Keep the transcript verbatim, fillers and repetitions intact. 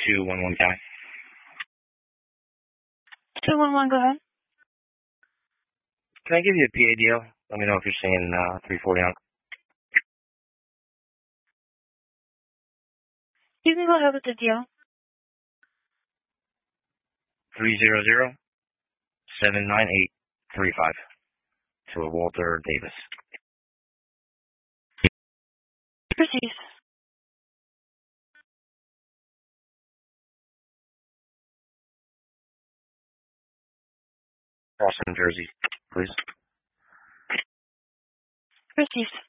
two one one County. two one one, go ahead. Can I give you a P A deal? Let me know if you're seeing uh, three forty on. You can go ahead with the deal. three zero zero seven nine eight three five to a Walter Davis. Proceed. Boston, Jersey, please. Proceed.